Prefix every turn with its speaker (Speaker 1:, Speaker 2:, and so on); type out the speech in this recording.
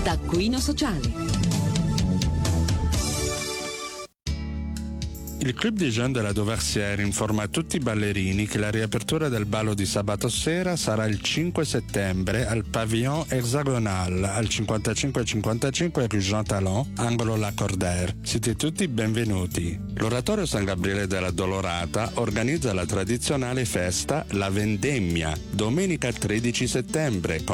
Speaker 1: Taccuino Sociale.
Speaker 2: Il Club des Jeunes de la Dauversière informa tutti i ballerini che la riapertura del ballo di sabato sera sarà il 5 settembre al Pavillon Hexagonal al 5555 Rue Jean Talon, angolo Lacordaire. Siete tutti benvenuti. L'Oratorio San Gabriele della Dolorata organizza la tradizionale festa La Vendemmia, domenica 13 settembre, con